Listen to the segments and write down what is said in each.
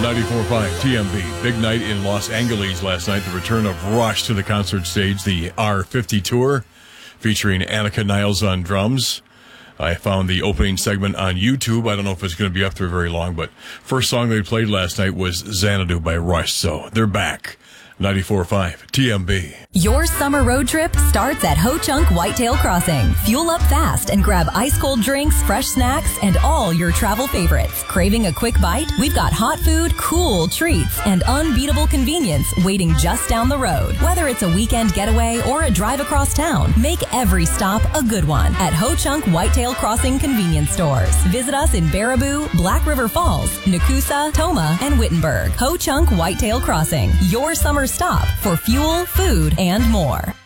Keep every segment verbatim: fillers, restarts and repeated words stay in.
ninety-four point five T M B. Big night in Los Angeles last night. The return of Rush to the concert stage, the R fifty tour, featuring Annika Niles on drums. I found the opening segment on YouTube. I don't know if it's going to be up there very long, but first song they played last night was Xanadu by Rush. So they're back. ninety-four point five T M B. Your summer road trip starts at Ho Chunk Whitetail Crossing. Fuel up fast and grab ice-cold drinks, fresh snacks, and all your travel favorites. Craving a quick bite? We've got hot food, cool treats, and unbeatable convenience waiting just down the road. Whether it's a weekend getaway or a drive across town, make every stop a good one at Ho Chunk Whitetail Crossing convenience stores. Visit us in Baraboo, Black River Falls, Nakusa, Toma, and Wittenberg. Ho Chunk Whitetail Crossing, your summer stop for fuel, food, and more.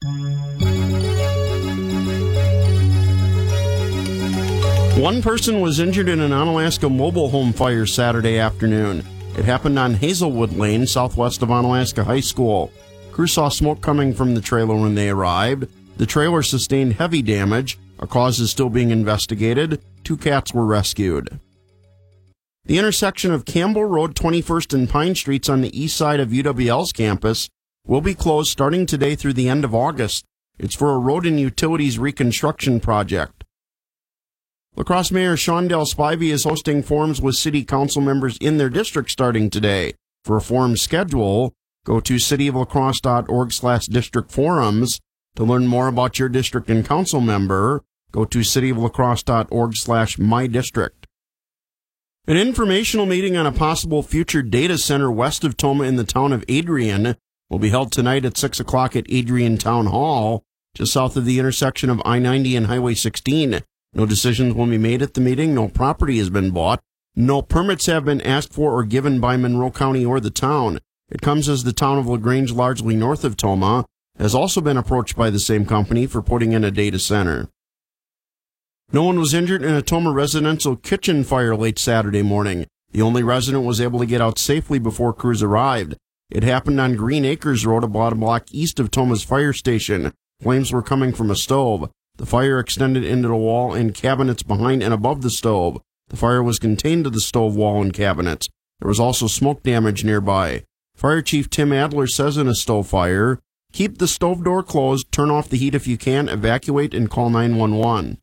One person was injured in an Onalaska mobile home fire Saturday afternoon. It happened on Hazelwood Lane, southwest of Onalaska High School. Crews saw smoke coming from the trailer when they arrived. The trailer sustained heavy damage. A cause is still being investigated. Two cats were rescued. The intersection of Campbell Road, twenty-first, and Pine Streets on the east side of U W L's campus will be closed starting today through the end of August. It's for a road and utilities reconstruction project. La Crosse Mayor Shondell Spivey is hosting forums with city council members in their district starting today. For a forum schedule, go to cityoflacrosse.org slash district forums. To learn more about your district and council member, go to cityoflacrosse.org slash my district. An informational meeting on a possible future data center west of Toma in the town of Adrian will be held tonight at six o'clock at Adrian Town Hall, just south of the intersection of I ninety and Highway sixteen. No decisions will be made at the meeting. No property has been bought. No permits have been asked for or given by Monroe County or the town. It comes as the town of LaGrange, largely north of Toma, has also been approached by the same company for putting in a data center. No one was injured in a Toma residential kitchen fire late Saturday morning. The only resident was able to get out safely before crews arrived. It happened on Green Acres Road, about a block east of Toma's fire station. Flames were coming from a stove. The fire extended into the wall and cabinets behind and above the stove. The fire was contained to the stove wall and cabinets. There was also smoke damage nearby. Fire Chief Tim Adler says in a stove fire, "Keep the stove door closed, turn off the heat if you can, evacuate, and call nine one one.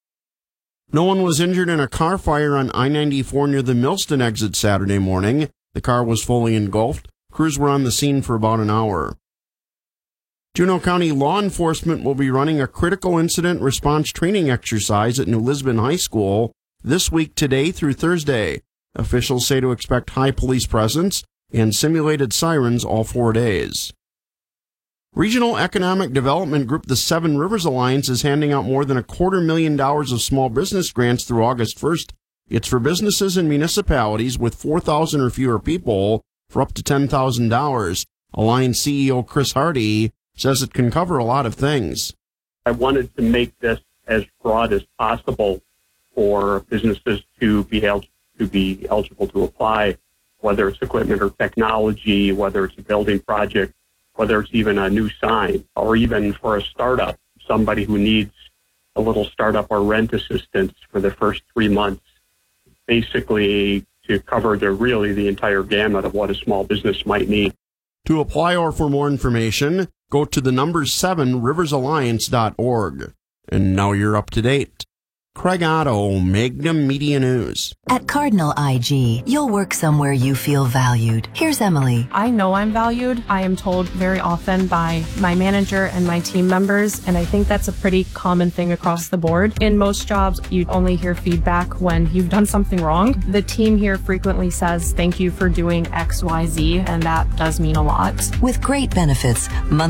No one was injured in a car fire on I ninety-four near the Millston exit Saturday morning. The car was fully engulfed. Crews were on the scene for about an hour. Juneau County law enforcement will be running a critical incident response training exercise at New Lisbon High School this week, today through Thursday. Officials say to expect high police presence and simulated sirens all four days. Regional Economic Development Group, the Seven Rivers Alliance, is handing out more than a quarter million dollars of small business grants through August first. It's for businesses and municipalities with four thousand or fewer people for up to ten thousand dollars. Alliance C E O Chris Hardy says it can cover a lot of things. I wanted to make this as broad as possible for businesses to be able to be eligible to apply, whether it's equipment or technology, whether it's a building project, whether it's even a new sign, or even for a startup, somebody who needs a little startup or rent assistance for the first three months, basically to cover the really the entire gamut of what a small business might need. To apply or for more information, go to the number seven rivers alliance dot org. And now you're up to date. Craig Otto, Magnum Media News. At Cardinal I G, you'll work somewhere you feel valued. Here's Emily. I know I'm valued. I am told very often by my manager and my team members, and I think that's a pretty common thing across the board. In most jobs, you only hear feedback when you've done something wrong. The team here frequently says, "Thank you for doing X Y Z," and that does mean a lot. With great benefits, monthly